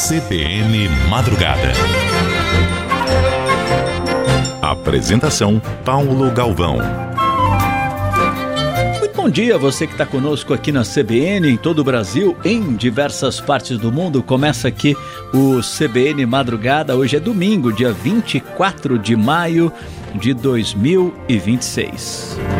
CBN Madrugada. Apresentação: Paulo Galvão. Muito bom dia, você que está conosco aqui na CBN, em todo o Brasil, em diversas partes do mundo. Começa aqui o CBN Madrugada. Hoje é domingo, dia 24 de maio de 2026.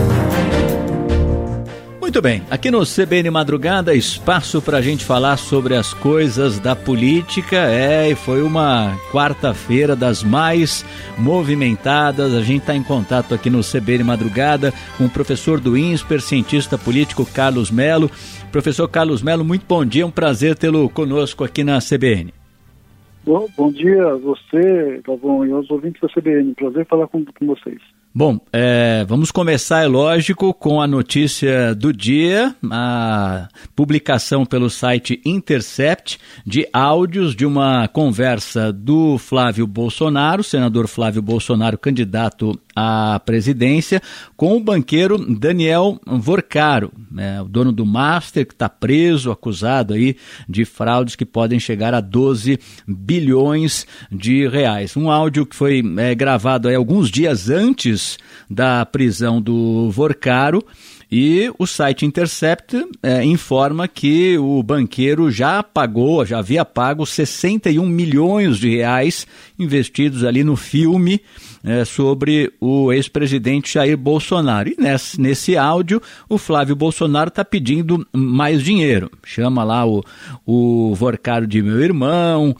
Muito bem, aqui no CBN Madrugada, espaço para a gente falar sobre as coisas da política. E foi uma quarta-feira das mais movimentadas. A gente está em contato aqui no CBN Madrugada com o professor do INSPER, cientista político Carlos Mello. Professor Carlos Mello, muito bom dia, um prazer tê-lo conosco aqui na CBN. Bom dia a você, Galvão, e aos ouvintes da CBN. Prazer falar com vocês. Bom, vamos começar, é lógico, com a notícia do dia, a publicação pelo site Intercept de áudios de uma conversa do Flávio Bolsonaro, senador Flávio Bolsonaro, candidato à presidência, com o banqueiro Daniel Vorcaro, o dono do Master, que está preso, acusado aí de fraudes que podem chegar a 12 bilhões de reais. Um áudio que foi gravado aí alguns dias antes da prisão do Vorcaro, e o site Intercept informa que o banqueiro já havia pago 61 milhões de reais investidos ali no filme sobre o ex-presidente Jair Bolsonaro. E nesse áudio, o Flávio Bolsonaro está pedindo mais dinheiro. Chama lá o Vorcaro de meu irmão,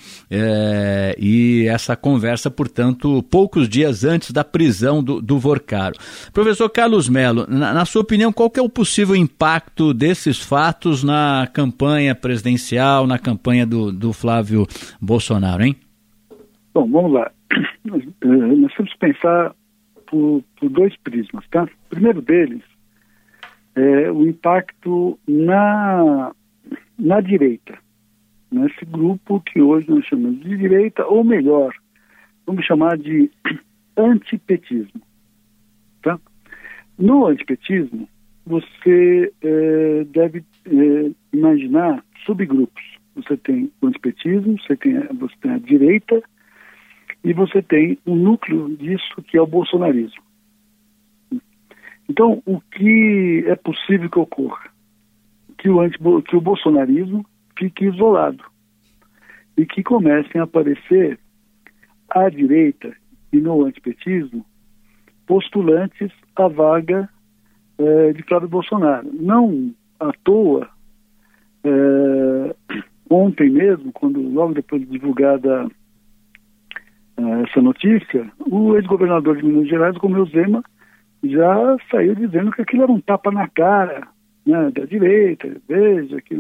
e essa conversa, portanto, poucos dias antes da prisão do Vorcaro. Professor Carlos Mello, na sua opinião, qual que é o possível impacto desses fatos na campanha presidencial, na campanha do Flávio Bolsonaro, hein? Bom, vamos lá. Nós temos que pensar por dois prismas, tá? O primeiro deles é o impacto na direita, nesse grupo que hoje nós chamamos de direita, ou melhor, vamos chamar de antipetismo, tá? No antipetismo, você deve imaginar subgrupos. Você tem o antipetismo, você tem a direita, e você tem um núcleo disso que é o bolsonarismo. Então, o que é possível que ocorra? Que o bolsonarismo fique isolado e que comecem a aparecer à direita e no antipetismo postulantes à vaga de Flávio Bolsonaro. Não à toa, ontem mesmo, logo depois de divulgada essa notícia, o ex-governador de Minas Gerais, Romeu Zema, já saiu dizendo que aquilo era um tapa na cara, né, da direita. Veja que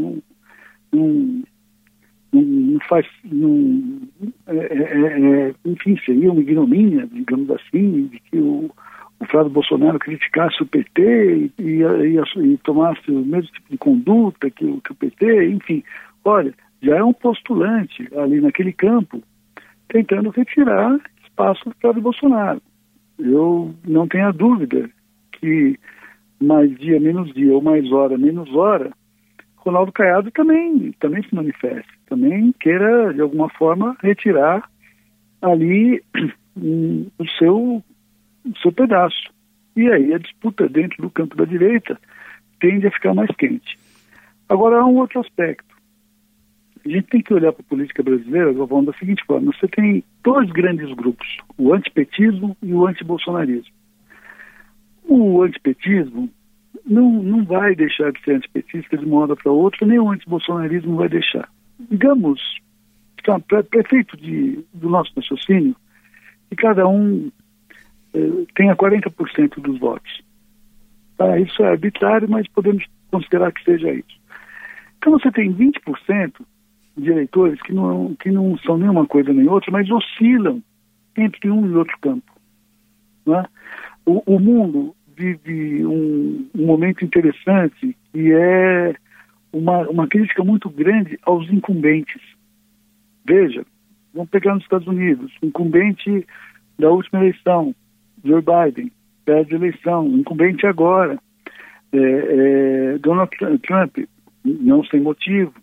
enfim, seria uma ignomínia, digamos assim, de que o Flávio Bolsonaro criticasse o PT e tomasse o mesmo tipo de conduta que o PT, enfim. Olha, já é um postulante ali naquele campo, tentando retirar espaço do Flávio Bolsonaro. Eu não tenho a dúvida que mais dia, menos dia, ou mais hora, menos hora, Ronaldo Caiado também se manifeste, também queira, de alguma forma, retirar ali o seu pedaço. E aí a disputa dentro do campo da direita tende a ficar mais quente. Agora, há um outro aspecto. A gente tem que olhar para a política brasileira, Galvão, da seguinte forma: você tem dois grandes grupos, o antipetismo e o antibolsonarismo. O antipetismo não vai deixar de ser antipetista de uma hora para outra, nem o antibolsonarismo vai deixar. Digamos, para prefeito do nosso raciocínio, que cada um tenha 40% dos votos. Tá? Isso é arbitrário, mas podemos considerar que seja isso. Então você tem 20% de eleitores que não são nenhuma coisa nem outra, mas oscilam entre um e outro campo. Né? O mundo vive um momento interessante, que é uma crítica muito grande aos incumbentes. Veja, vamos pegar nos Estados Unidos, o incumbente da última eleição, Joe Biden, perde a eleição, o incumbente agora, Donald Trump, não sem motivo,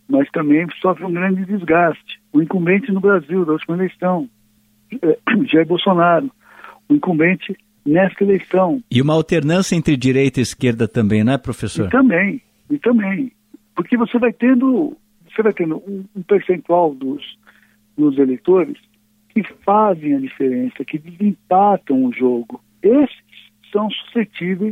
mas também sofre um grande desgaste. O incumbente no Brasil, da última eleição, Jair Bolsonaro, o incumbente nesta eleição. E uma alternância entre direita e esquerda também, não é, professor? E também. Porque você vai tendo um percentual dos eleitores que fazem a diferença, que desempatam o jogo. Esses são suscetíveis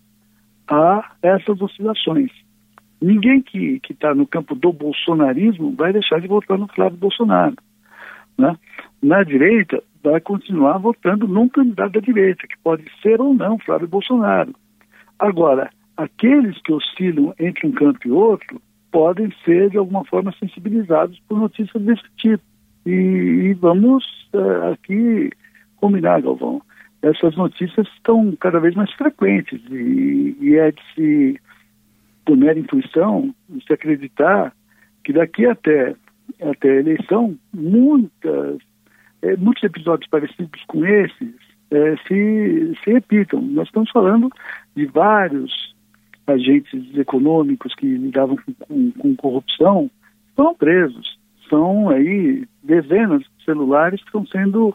a essas oscilações. Ninguém que está no campo do bolsonarismo vai deixar de votar no Flávio Bolsonaro, né? Na direita, vai continuar votando num candidato da direita, que pode ser ou não Flávio Bolsonaro. Agora, aqueles que oscilam entre um campo e outro podem ser, de alguma forma, sensibilizados por notícias desse tipo. E vamos aqui combinar, Galvão. Essas notícias estão cada vez mais frequentes e é de se, por mera intuição, de se acreditar que daqui até a eleição, muitos episódios parecidos com esses se repitam. Nós estamos falando de vários agentes econômicos que lidavam com corrupção, foram presos. São aí dezenas de celulares que estão sendo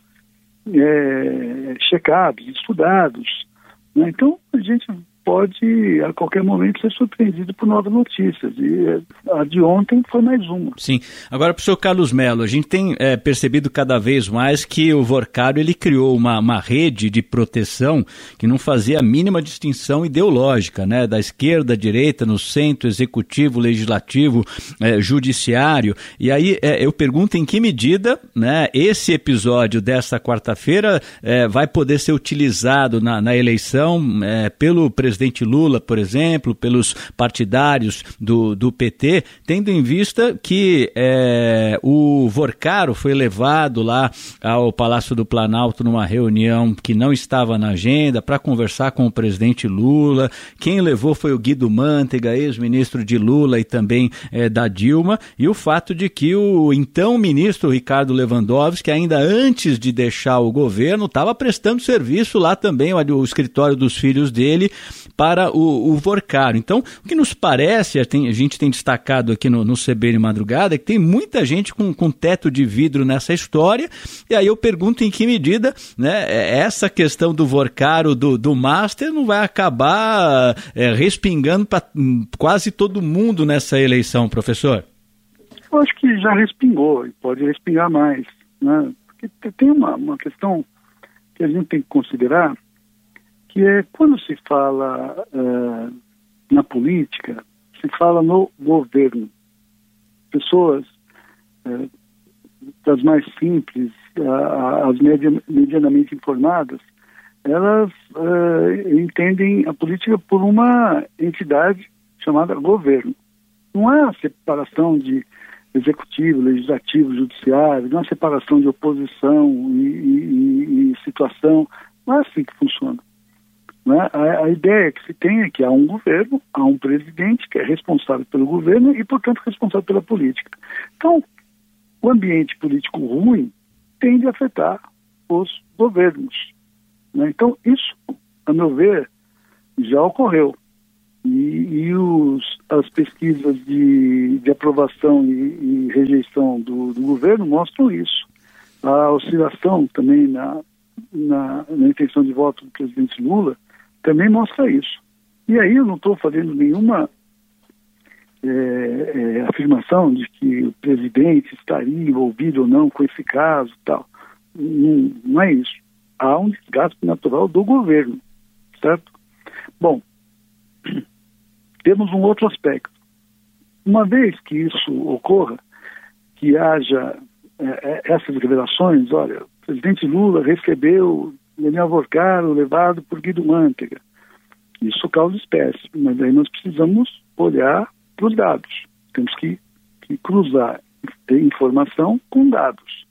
checados, estudados, né? Então a gente pode a qualquer momento ser surpreendido por novas notícias, e a de ontem foi mais uma. Sim. Agora, professor Carlos Mello, a gente tem percebido cada vez mais que o Vorcaro ele criou uma rede de proteção que não fazia a mínima distinção ideológica, né, da esquerda, à direita, no centro, executivo, legislativo, judiciário, e aí eu pergunto em que medida, né, esse episódio dessa quarta-feira vai poder ser utilizado na eleição pelo presidente Lula, por exemplo, pelos partidários do PT, tendo em vista que o Vorcaro foi levado lá ao Palácio do Planalto numa reunião que não estava na agenda para conversar com o presidente Lula. Quem levou foi o Guido Mantega, ex-ministro de Lula e também da Dilma, e o fato de que o então ministro Ricardo Lewandowski, ainda antes de deixar o governo, estava prestando serviço lá também, o escritório dos filhos dele, para o Vorcaro. Então, o que nos parece, a gente tem destacado aqui no CBN Madrugada, é que tem muita gente com teto de vidro nessa história, e aí eu pergunto em que medida, né, essa questão do Vorcaro, do Master, não vai acabar respingando para quase todo mundo nessa eleição, professor? Eu acho que já respingou e pode respingar mais, né? Porque tem uma questão que a gente tem que considerar, que é quando se fala na política, se fala no governo. Pessoas das mais simples, as medianamente informadas, elas entendem a política por uma entidade chamada governo. Não é a separação de executivo, legislativo, judiciário, não é a separação de oposição e situação. Não é assim que funciona. Né? A ideia que se tem é que há um governo, há um presidente que é responsável pelo governo e, portanto, responsável pela política. Então, o ambiente político ruim tende a afetar os governos, né? Então, isso, a meu ver, já ocorreu. E as pesquisas de aprovação e rejeição do governo mostram isso. A oscilação também na intenção de voto do presidente Lula também mostra isso. E aí eu não estou fazendo nenhuma afirmação de que o presidente estaria envolvido ou não com esse caso e tal. Não é isso. Há um desgaste natural do governo, certo? Bom, temos um outro aspecto. Uma vez que isso ocorra, que haja essas revelações, olha, o presidente Lula recebeu Daniel Vorcaro levado por Guido Mantega. Isso causa espécie, mas aí nós precisamos olhar para os dados. Temos que cruzar informação com dados.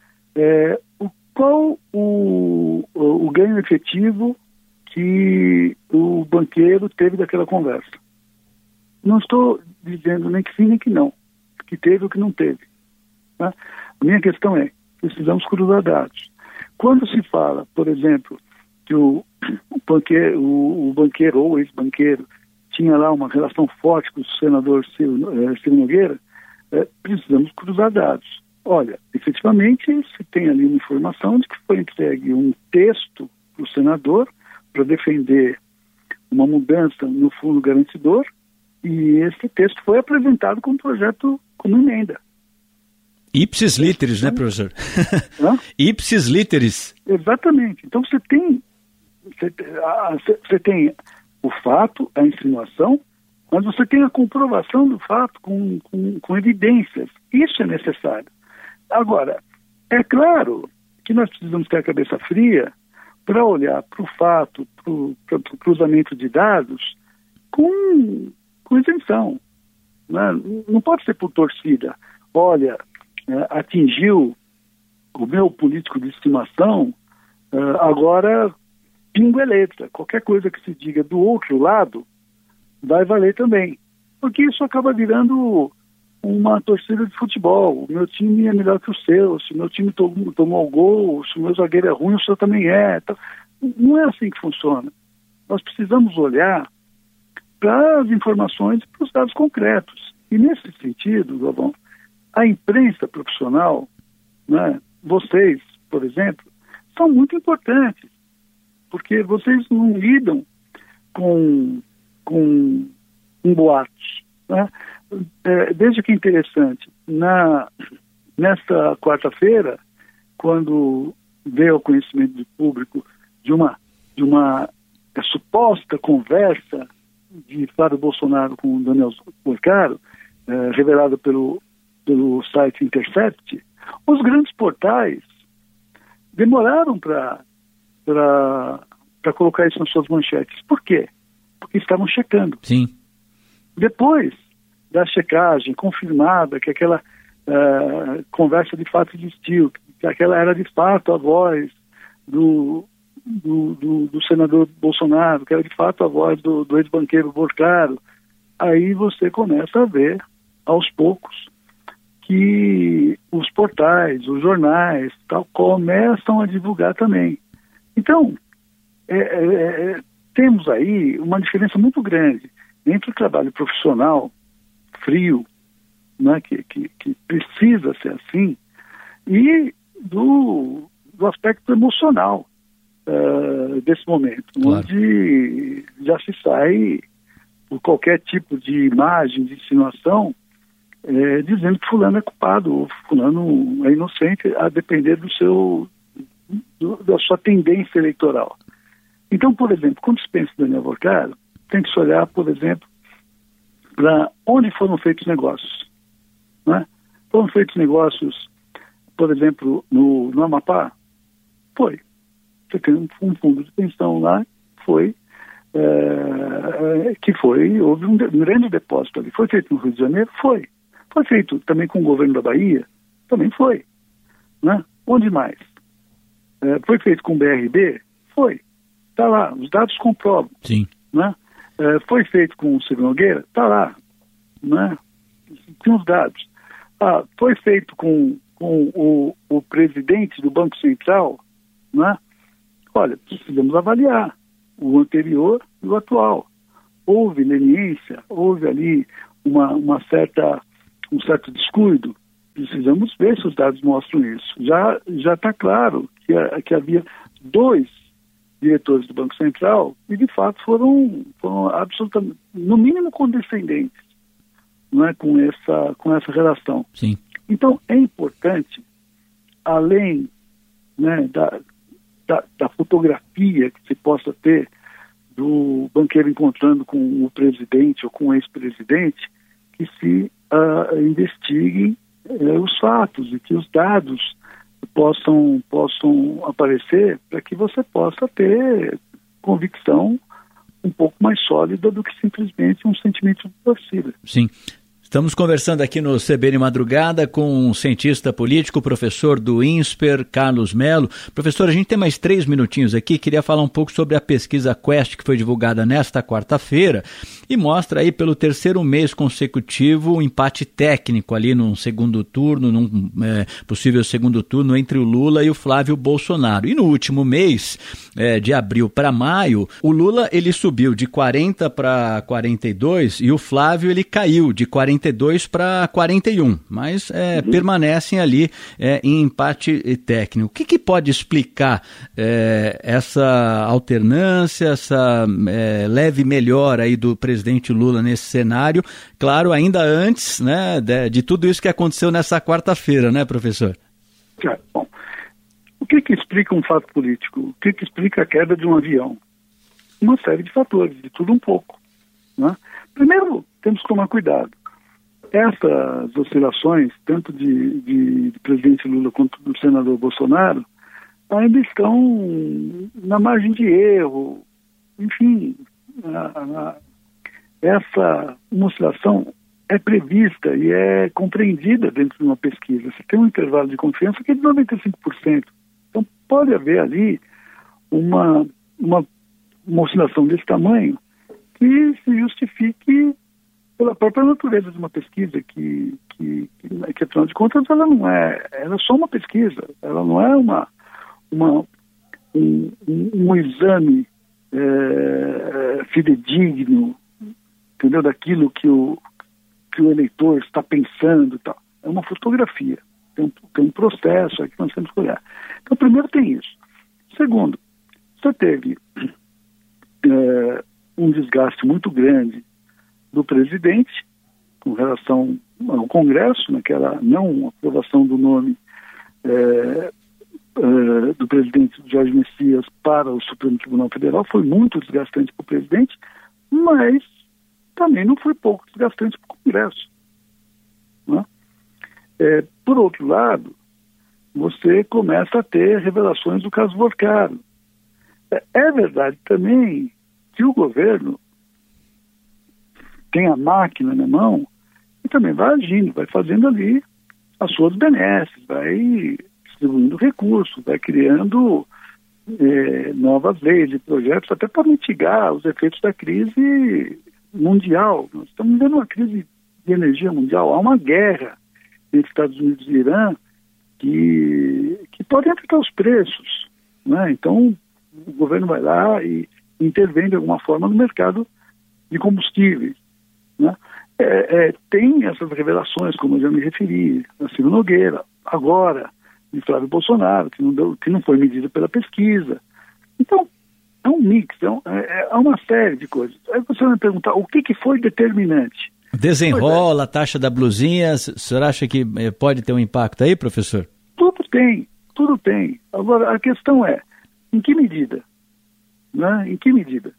Qual o ganho efetivo que o banqueiro teve daquela conversa? Não estou dizendo nem que sim nem que não, que teve ou que não teve, tá? A minha questão é, precisamos cruzar dados. Quando se fala, por exemplo, que o banqueiro ou ex-banqueiro tinha lá uma relação forte com o senador Ciro Nogueira, precisamos cruzar dados. Olha, efetivamente, se tem ali uma informação de que foi entregue um texto para o senador para defender uma mudança no fundo garantidor, e esse texto foi apresentado como projeto, como emenda. Ipsis literis, né, professor? Ipsis literis. Exatamente. Então você tem o fato, a insinuação, mas você tem a comprovação do fato com evidências. Isso é necessário. Agora, é claro que nós precisamos ter a cabeça fria para olhar para o fato, para o cruzamento de dados com isenção. Né? Não pode ser por torcida. Olha, atingiu o meu político de estimação, agora pingo é letra. Qualquer coisa que se diga do outro lado vai valer também. Porque isso acaba virando uma torcida de futebol. O meu time é melhor que o seu, se o meu time tomou o gol, se o meu zagueiro é ruim, o seu também é. Então, não é assim que funciona. Nós precisamos olhar para as informações e para os dados concretos. E nesse sentido, Galvão, a imprensa profissional, né, vocês, por exemplo, são muito importantes, porque vocês não lidam com boatos, né? Veja que interessante, nesta quarta-feira, quando veio ao conhecimento do público de uma suposta conversa de Flávio Bolsonaro com o Daniel Porcaro, revelada pelo site Intercept, os grandes portais demoraram para colocar isso nas suas manchetes. Por quê? Porque estavam checando. Sim. Depois da checagem confirmada que aquela conversa de fato existiu, que aquela era de fato a voz do senador Bolsonaro, que era de fato a voz do ex-banqueiro Porcaro, aí você começa a ver, aos poucos, que os portais, os jornais, tal, começam a divulgar também. Então, temos aí uma diferença muito grande entre o trabalho profissional, frio, né, que precisa ser assim, e do aspecto emocional desse momento, claro, onde já se sai por qualquer tipo de imagem, de insinuação, dizendo que fulano é culpado, ou fulano é inocente, a depender da sua tendência eleitoral. Então, por exemplo, quando se pensa em Daniel Porcaro, tem que se olhar, por exemplo, para onde foram feitos negócios. Né? Foram feitos negócios, por exemplo, no Amapá? Foi. Você tem um fundo de pensão lá, houve um grande depósito ali. Foi feito no Rio de Janeiro? Foi. Foi feito também com o governo da Bahia? Também foi. Né? Onde mais? Foi feito com o BRB? Foi. Está lá, os dados comprovam. Sim. Né? Foi feito com o Ciro Nogueira? Está lá. Né? Tem os dados. Foi feito com o presidente do Banco Central? Né? Olha, precisamos avaliar o anterior e o atual. Houve leniência, houve ali um certo descuido. Precisamos ver se os dados mostram isso. Já está claro que havia 2 diretores do Banco Central e, de fato, foram absolutamente, no mínimo, condescendentes, não é, com essa relação. Sim. Então, é importante, além, né, da fotografia que se possa ter do banqueiro encontrando com o presidente ou com o ex-presidente, que se investiguem os fatos e que os dados possam aparecer para que você possa ter convicção um pouco mais sólida do que simplesmente um sentimento de torcida. Sim. Estamos conversando aqui no CBN Madrugada com um cientista político, professor do INSPER, Carlos Melo. Professor, a gente tem mais 3 minutinhos aqui, queria falar um pouco sobre a pesquisa Quest, que foi divulgada nesta quarta-feira, e mostra aí pelo 3º mês consecutivo um empate técnico ali num segundo turno, num possível segundo turno entre o Lula e o Flávio Bolsonaro. E no último mês, de abril para maio, o Lula ele subiu de 40 para 42 e o Flávio ele caiu de 42 42-41, mas permanecem ali em empate técnico. O que pode explicar essa alternância, essa leve melhora aí do presidente Lula nesse cenário? Claro, ainda antes, né, de tudo isso que aconteceu nessa quarta-feira, né, professor? Bom, o que explica um fato político? O que explica a queda de um avião? Uma série de fatores, de tudo um pouco, né? Primeiro, temos que tomar cuidado. Essas oscilações, tanto de presidente Lula quanto do senador Bolsonaro, ainda estão na margem de erro. Enfim, essa oscilação é prevista e é compreendida dentro de uma pesquisa. Você tem um intervalo de confiança que é de 95%. Então, pode haver ali uma oscilação desse tamanho que se justifique pela própria natureza de uma pesquisa que afinal de contas, ela é só uma pesquisa, ela não é um exame fidedigno, entendeu? Daquilo que o eleitor está pensando e tal. É uma fotografia, tem um processo aqui que nós temos que olhar. Então, primeiro tem isso. Segundo, você teve um desgaste muito grande do presidente com relação ao Congresso, naquela não aprovação do nome do presidente Jorge Messias para o Supremo Tribunal Federal. Foi muito desgastante para o presidente, mas também não foi pouco desgastante para o Congresso, né? Por outro lado, você começa a ter revelações do caso Vorcaro. É verdade também que o governo tem a máquina na mão e também vai agindo, vai fazendo ali as suas benesses, vai distribuindo recursos, vai criando novas leis e projetos até para mitigar os efeitos da crise mundial. Nós estamos vivendo uma crise de energia mundial, há uma guerra entre Estados Unidos e Irã que pode afetar os preços, né? Então o governo vai lá e intervém de alguma forma no mercado de combustíveis, né? Tem essas revelações, como eu já me referi, a Ciro Nogueira, agora de Flávio Bolsonaro, que não foi medido pela pesquisa. Então, é um mix, é uma série de coisas. Aí você vai me perguntar, o que foi determinante? Desenrola a taxa da blusinha, o senhor acha que pode ter um impacto aí, professor? Tudo tem. Agora, a questão é, em que medida? Né? Em que medida?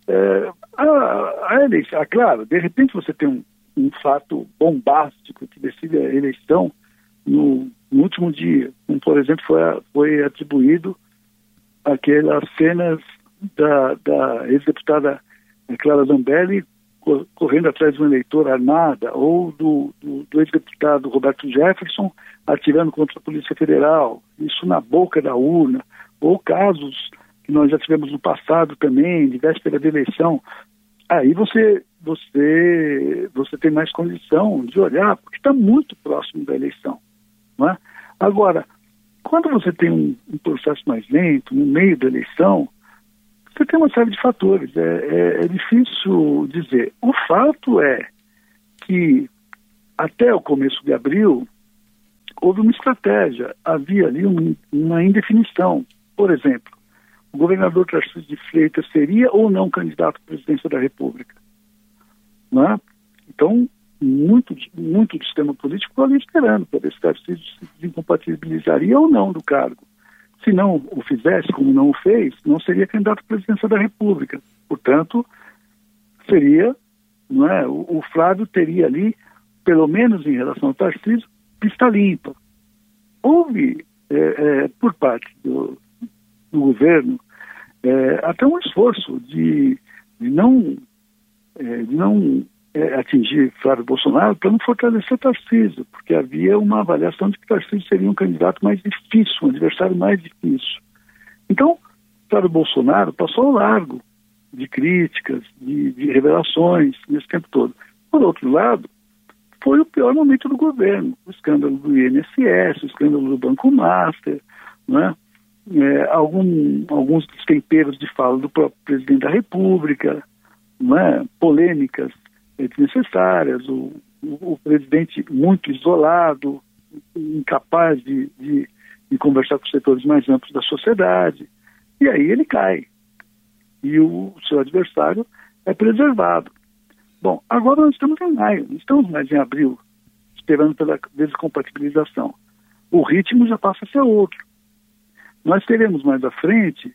A eleição, claro, de repente você tem um fato bombástico que decide a eleição no último dia, como por exemplo foi atribuído aquelas cenas da ex-deputada Clara Zambelli correndo atrás de uma eleitora armada, ou do ex-deputado Roberto Jefferson atirando contra a Polícia Federal, isso na boca da urna, ou casos que nós já tivemos no passado também, de véspera da eleição. Aí você tem mais condição de olhar, porque está muito próximo da eleição, não é? Agora, quando você tem um processo mais lento, no meio da eleição, você tem uma série de fatores, é difícil dizer. O fato é que até o começo de abril houve uma estratégia, havia ali uma indefinição. Por exemplo, o governador Tarcísio de Freitas seria ou não candidato à presidência da República, não é? Então, muito do sistema político ficou ali esperando para ver se Tarcísio se desincompatibilizaria ou não do cargo. Se não o fizesse, como não o fez, não seria candidato à presidência da República. Portanto, seria, não é? O Flávio teria ali, pelo menos em relação ao Tarcísio, pista limpa. Houve, por parte do governo, até um esforço de não atingir Flávio Bolsonaro para não fortalecer Tarcísio, porque havia uma avaliação de que Tarcísio seria um candidato mais difícil, um adversário mais difícil. Então, Flávio Bolsonaro passou ao largo de críticas, de revelações nesse tempo todo. Por outro lado, foi o pior momento do governo, o escândalo do INSS, o escândalo do Banco Master, né? Alguns destemperos de fala do próprio presidente da República, né? Polêmicas desnecessárias, o o presidente muito isolado, incapaz de conversar com os setores mais amplos da sociedade, e aí ele cai. E o seu adversário é preservado. Bom, agora nós estamos em maio, não estamos mais em abril, esperando pela descompatibilização. O ritmo já passa a ser outro. Nós teremos mais à frente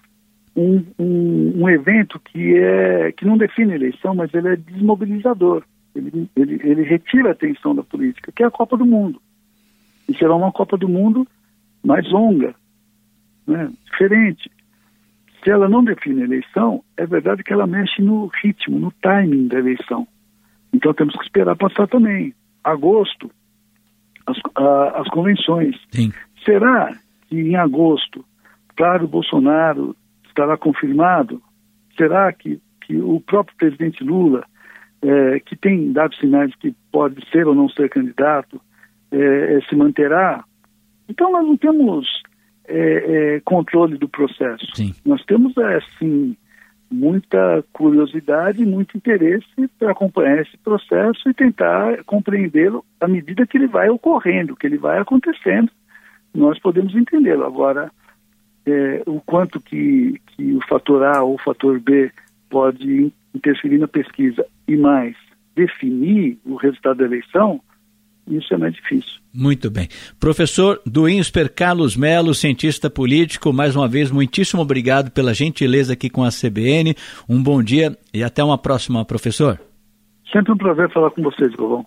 um evento que não define eleição, mas ele é desmobilizador. Ele retira a atenção da política, que é a Copa do Mundo. E será uma Copa do Mundo mais longa, né? Diferente. Se ela não define a eleição, é verdade que ela mexe no ritmo, no timing da eleição. Então temos que esperar passar também. Agosto, as convenções. Sim. Será que em agosto, claro, Bolsonaro estará confirmado? Será que o próprio presidente Lula, que tem dado sinais que pode ser ou não ser candidato, se manterá? Então nós não temos controle do processo. Sim. Nós temos, sim, muita curiosidade e muito interesse para acompanhar esse processo e tentar compreendê-lo à medida que ele vai ocorrendo, que ele vai acontecendo. Nós podemos entendê-lo. Agora, o quanto que o fator A ou o fator B pode interferir na pesquisa e mais definir o resultado da eleição, isso é mais difícil. Muito bem. Professor Duínsper Carlos Melo, cientista político, mais uma vez, muitíssimo obrigado pela gentileza aqui com a CBN. Um bom dia e até uma próxima, professor. Sempre um prazer falar com vocês, Galvão.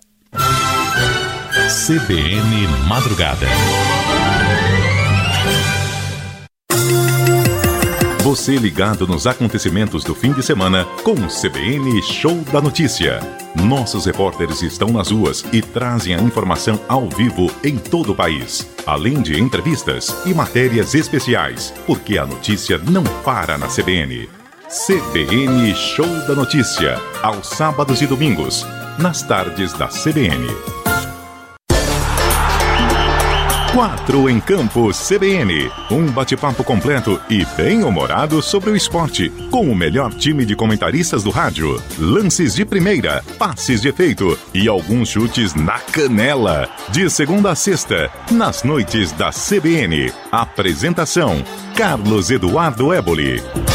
CBN Madrugada. Você ligado nos acontecimentos do fim de semana com o CBN Show da Notícia. Nossos repórteres estão nas ruas e trazem a informação ao vivo em todo o país, além de entrevistas e matérias especiais, porque a notícia não para na CBN. CBN Show da Notícia, aos sábados e domingos, nas tardes da CBN. 4 em Campo CBN, um bate-papo completo e bem-humorado sobre o esporte, com o melhor time de comentaristas do rádio, lances de primeira, passes de efeito e alguns chutes na canela. De segunda a sexta, nas noites da CBN. Apresentação, Carlos Eduardo Éboli.